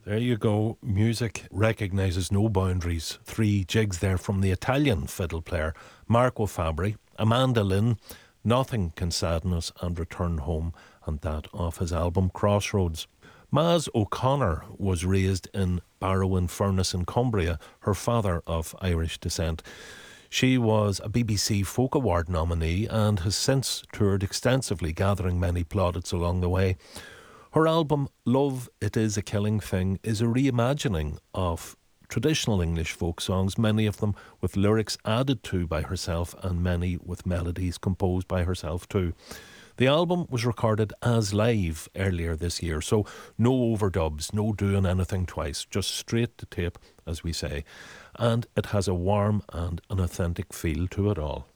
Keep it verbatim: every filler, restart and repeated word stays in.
There you go. Music recognises no boundaries. Three jigs there from the Italian fiddle player Marco Fabri, Amanda Lynn, Nothing Can Sadden Us and Return Home, and that off his album Crossroads. Maz O'Connor was raised in Barrow in Furness in Cumbria, her father of Irish descent. She was a B B C Folk Award nominee and has since toured extensively, gathering many plaudits along the way. Her album, Love It Is a Killing Thing, is a reimagining of traditional English folk songs, many of them with lyrics added to by herself and many with melodies composed by herself too. The album was recorded as live earlier this year, so no overdubs, no doing anything twice, just straight to tape, as we say. And it has a warm and an authentic feel to it all.